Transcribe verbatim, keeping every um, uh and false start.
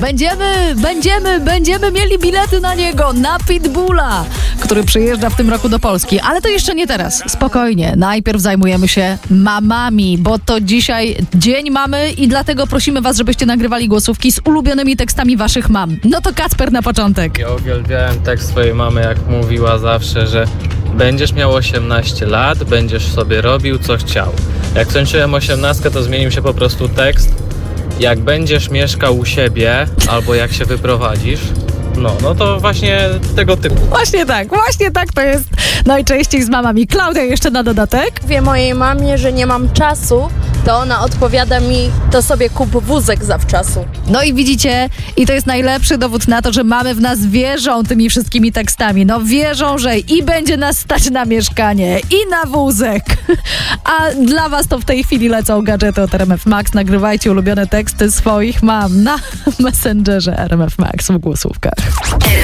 Będziemy, będziemy, będziemy mieli bilety na niego, na Pitbulla, który przyjeżdża w tym roku do Polski. Ale to jeszcze nie teraz. Spokojnie. Najpierw zajmujemy się mamami, bo to dzisiaj dzień mamy i dlatego prosimy was, żebyście nagrywali głosówki z ulubionymi tekstami waszych mam. No to Kacper na początek. Ja uwielbiałem tekst swojej mamy, jak mówiła zawsze, że będziesz miał osiemnaście lat, będziesz sobie robił co chciał. Jak skończyłem osiemnastkę, to zmienił się po prostu tekst. Jak będziesz mieszkał u siebie, albo jak się wyprowadzisz, no, no to właśnie tego typu. Właśnie tak, właśnie tak to jest najczęściej z mamami. Klaudia jeszcze na dodatek. Mówię mojej mamie, że nie mam czasu, to ona odpowiada mi, to sobie kup wózek zawczasu. No i widzicie, i to jest najlepszy dowód na to, że mamy w nas wierzą tymi wszystkimi tekstami. No wierzą, że i będzie nas stać na mieszkanie, i na wózek. A dla was to w tej chwili lecą gadżety od R M F Max. Nagrywajcie ulubione teksty swoich mam na Messengerze R M F Max w głosówkach.